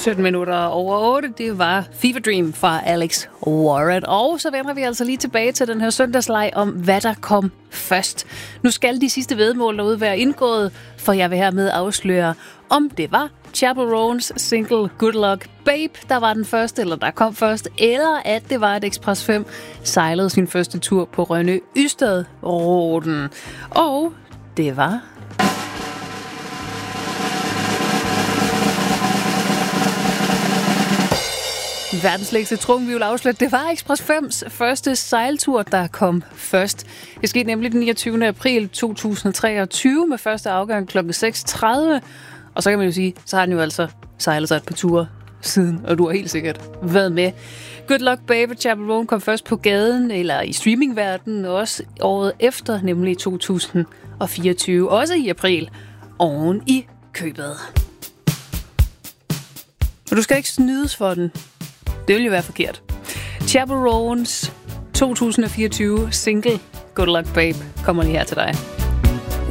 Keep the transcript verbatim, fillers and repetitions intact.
sytten minutter over otte, det var Fever Dream fra Alex Warren. Og så vender vi altså lige tilbage til den her søndagsleg om, hvad der kom først. Nu skal de sidste væddemål derude være indgået, for jeg vil hermed afsløre, om det var Chappell Roans single Good Luck Babe, der var den første, eller der kom først, eller at det var, at Express fem sejlede sin første tur på Rønne Ystad-ruten. Og det var... Verdens længste trumhjul afsløret. Det var Express fems første sejltur, der kom først. Det skete nemlig den niogtyvende april to tusind treogtyve med første afgang klokken seks tredive. Og så kan man jo sige, så har den jo altså sejlet sig et par ture siden, og du har helt sikkert været med. Good Luck Babe, Chappell Roan kom først på gaden, eller i streamingverdenen, også året efter, nemlig to tusind fireogtyve, også i april, oven i købet. Og du skal ikke snydes for den. Det vil jo være forkert. Chappell Roans to tusind fireogtyve single Good Luck Babe kommer lige her til dig.